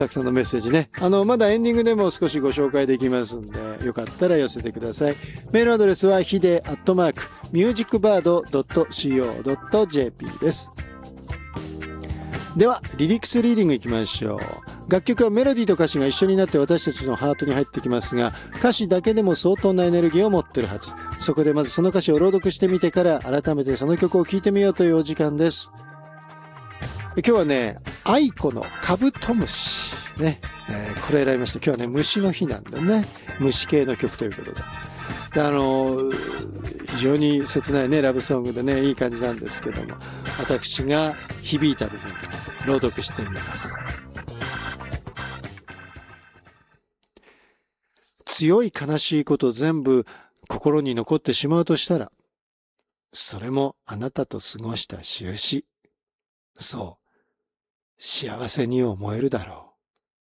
たくさんのメッセージね。まだエンディングでも少しご紹介できますんで、よかったら寄せてください。メールアドレスはhide@musicbird.co.jp です。では、リリックスリーディングいきましょう。楽曲はメロディーと歌詞が一緒になって私たちのハートに入ってきますが、歌詞だけでも相当なエネルギーを持ってるはず。そこでまずその歌詞を朗読してみてから、改めてその曲を聴いてみようというお時間です。今日はね、愛子のカブトムシ。ね、これ選びました。今日はね、虫の日なんだね。虫系の曲ということで。非常に切ないね、ラブソングでね、いい感じなんですけども、私が響いた部分、朗読してみます。強い悲しいこと全部心に残ってしまうとしたら、それもあなたと過ごした印。そう、幸せに思えるだろう。